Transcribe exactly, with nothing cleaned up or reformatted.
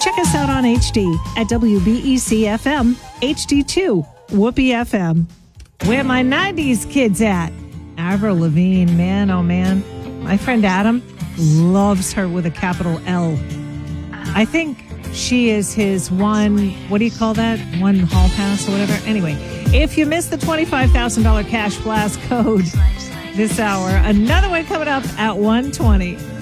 Check us out on H D at W B E C F M, H D two, Whoopee F M. Where my nineties kids at? Avril Lavigne, man, oh man. My friend Adam loves her with a capital L. I think she is his one, what do you call that? One hall pass or whatever. Anyway, if you missed the twenty-five thousand dollars cash blast code this hour, another one coming up at one twenty.